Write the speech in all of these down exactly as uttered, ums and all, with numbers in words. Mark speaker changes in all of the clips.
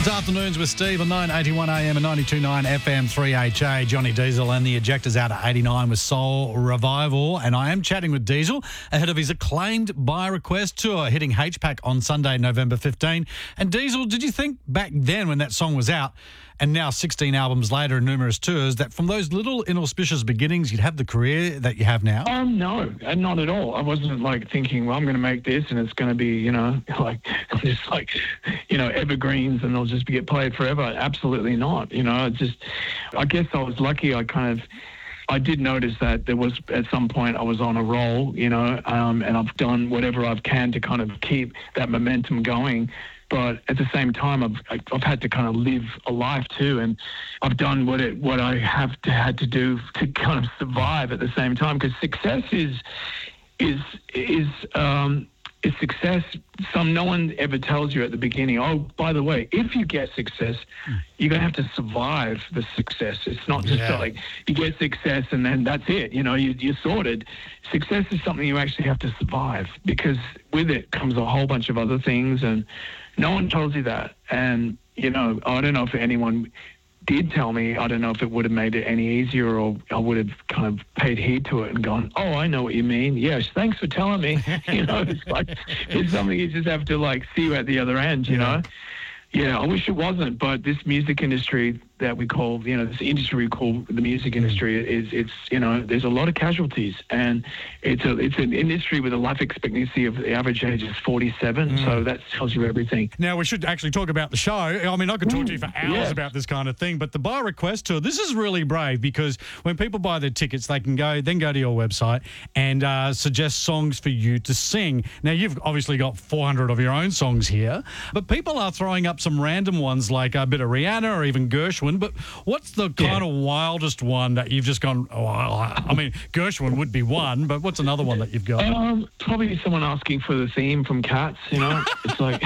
Speaker 1: It's Afternoons with Steve on nine eighty-one A M and ninety-two point nine F M three H A. Johnny Diesel and the Ejectors out at eighty-nine with Soul Revival. And I am chatting with Diesel ahead of his acclaimed By Request tour hitting H PAC on Sunday, November fifteenth. And Diesel, did you think back then when that song was out, and now sixteen albums later and numerous tours, that from those little inauspicious beginnings you'd have the career that you have now?
Speaker 2: Um, no, uh, not at all. I wasn't like thinking, well, I'm going to make this and it's going to be, you know, like just like, you know, evergreens and they'll just get played forever. Absolutely not. You know, it's just, I guess I was lucky. I kind of, I did notice that there was at some point I was on a roll, you know, um, and I've done whatever I can to kind of keep that momentum going. But at the same time, I've I've had to kind of live a life too, and I've done what it what I have to had to do to kind of survive at the same time. Because success is is is um, is success. Some no one ever tells you at the beginning. Oh, by the way, if you get success, you're gonna have to survive the success. It's not just
Speaker 1: Yeah.
Speaker 2: like you get success and then that's it. You know, you, you're sorted. Success is something you actually have to survive, because with it comes a whole bunch of other things, and no one tells you that. And, you know, I don't know if anyone did tell me. I don't know if it would have made it any easier, or I would have kind of paid heed to it and gone, oh, I know what you mean. Yes, thanks for telling me. You know, it's like, it's something you just have to, like, see at the other end, you know? Yeah, I wish it wasn't, but this music industry that we call, you know, this industry we call the music industry is, it's, you know, there's a lot of casualties, and it's a, it's an industry with a life expectancy of the average age is forty-seven, mm. so that tells you everything.
Speaker 1: Now, we should actually talk about the show. I mean, I could talk
Speaker 2: Mm,
Speaker 1: to you for hours
Speaker 2: yes.
Speaker 1: about this kind of thing, but the By Request tour, this is really brave, because when people buy their tickets, they can go, then go to your website and uh, suggest songs for you to sing. Now, you've obviously got four hundred of your own songs here, but people are throwing up some random ones like a bit of Rihanna or even Gershwin. But what's the kind
Speaker 2: Yeah.
Speaker 1: of wildest one that you've just gone, oh, I I mean, Gershwin would be one, but what's another one that you've got?
Speaker 2: Um, probably someone asking for the theme from Cats, you know? It's like...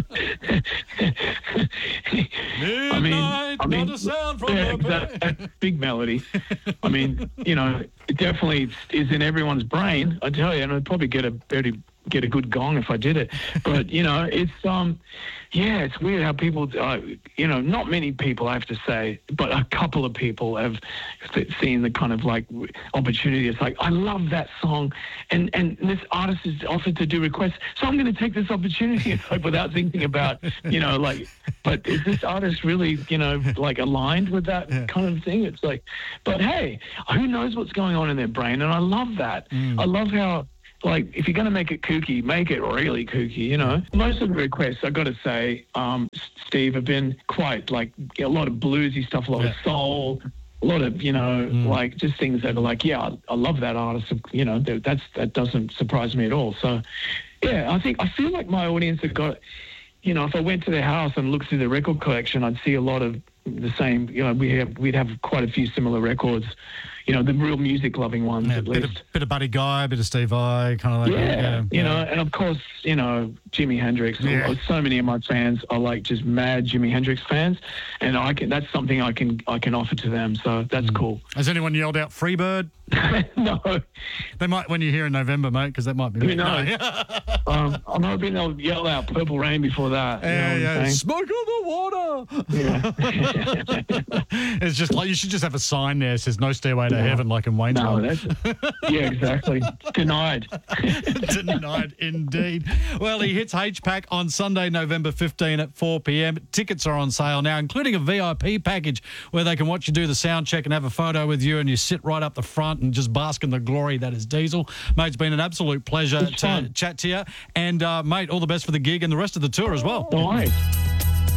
Speaker 2: I mean,
Speaker 1: Midnight,
Speaker 2: I mean,
Speaker 1: not a sound from
Speaker 2: yeah,
Speaker 1: the
Speaker 2: that,
Speaker 1: bay.
Speaker 2: that big melody. I mean, you know, it definitely is in everyone's brain, I tell you, and I'd probably get a very get a good gong if I did it. But, you know, it's, um, yeah, it's weird how people, uh, you know, not many people, I have to say, but a couple of people have seen the kind of like opportunity. It's like, I love that song, and, and this artist is offered to do requests, so I'm going to take this opportunity, like, without thinking about, you know, like, but is this artist really, you know, like aligned with that
Speaker 1: Yeah.
Speaker 2: kind of thing? It's like, but hey, who knows what's going on in their brain? And I love that.
Speaker 1: Mm.
Speaker 2: I love how, like, if you're going to make it kooky, make it really kooky, you know. Most of the requests, I've got to say, um, Steve, have been quite, like, a lot of bluesy stuff, a lot
Speaker 1: Yeah.
Speaker 2: of soul, a lot of, you know,
Speaker 1: Mm.
Speaker 2: like, just things that are like, yeah, I, I love that artist, you know, that- that's that doesn't surprise me at all. So, yeah, I think, I feel like my audience have got, you know, if I went to their house and looked through their record collection, I'd see a lot of the same, you know, we have, we'd have quite a few similar records, you know, the real music-loving ones,
Speaker 1: Yeah,
Speaker 2: at
Speaker 1: bit,
Speaker 2: least.
Speaker 1: of, bit of Buddy Guy, bit of Steve Vai, kind of like
Speaker 2: Yeah,
Speaker 1: that.
Speaker 2: you know, and of course, you know, Jimi Hendrix.
Speaker 1: Yeah.
Speaker 2: So many of my fans are like just mad Jimi Hendrix fans, and I can. That's something I can I can offer to them. So that's cool.
Speaker 1: Has anyone yelled out Freebird?
Speaker 2: No,
Speaker 1: They might when you're here in November, mate, because that might be.
Speaker 2: Who knows? um, I'm hoping they'll yell out "Purple Rain" before that. You know
Speaker 1: Yeah,
Speaker 2: what
Speaker 1: yeah.
Speaker 2: I'm saying?
Speaker 1: Smoke on the water.
Speaker 2: Yeah.
Speaker 1: It's just like you should just have a sign there that says "No Stairway to
Speaker 2: No.
Speaker 1: Heaven," like in Wayne's
Speaker 2: No,
Speaker 1: World.
Speaker 2: that's yeah, exactly. Denied.
Speaker 1: Denied, indeed. Well, he hits H PAC on Sunday, November fifteenth at four p.m. Tickets are on sale now, including a V I P package where they can watch you do the sound check and have a photo with you, and you sit right up the front and just bask in the glory that is Diesel. Mate, it's been an absolute pleasure
Speaker 2: It's
Speaker 1: to
Speaker 2: fun.
Speaker 1: chat to you. And, uh, mate, all the best for the gig and the rest of the tour as well.
Speaker 2: All right.